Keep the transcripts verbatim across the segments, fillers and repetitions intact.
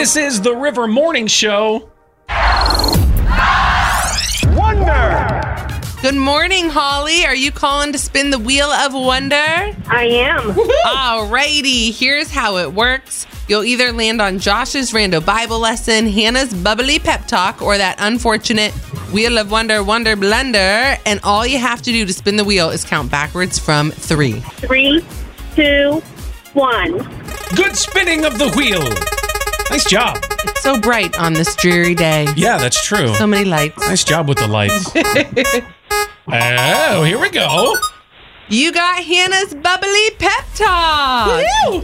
This is the River Morning Show. Wonder! Good morning, Holly. Are you calling to spin the wheel of wonder? I am. Alrighty, here's how it works. You'll either land on Josh's rando Bible lesson, Hannah's bubbly pep talk, or that unfortunate Wheel of Wonder Wonder Blender. And all you have to do to spin the wheel is count backwards from three. Three, two, one. Good spinning of the wheel. Nice job. It's so bright on this dreary day. Yeah, that's true. So many lights. Nice job with the lights. Oh, here we go. You got Hannah's bubbly pep talk.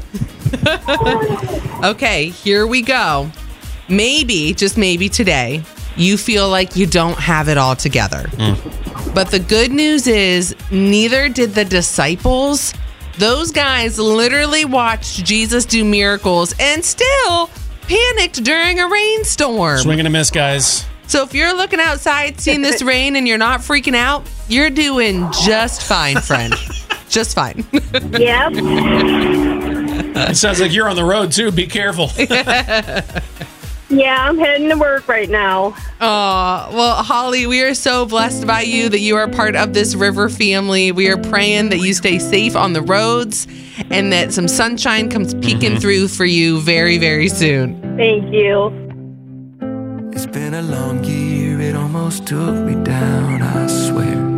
Okay, here we go. Maybe, just maybe today, you feel like you don't have it all together. Mm. But the good news is neither did the disciples. Those guys literally watched Jesus do miracles and still panicked during a rainstorm. Swing and a miss, guys. So if you're looking outside, seeing this rain, and you're not freaking out, you're doing just fine, friend. Just fine. Yep. It sounds like you're on the road, too. Be careful. Yeah, I'm heading to work right now. Oh, well, Holly, we are so blessed by you that you are part of this river family. We are praying that you stay safe on the roads and that some sunshine comes peeking mm-hmm. through for you very, very soon. Thank you. It's been a long year, it almost took me down, I swear.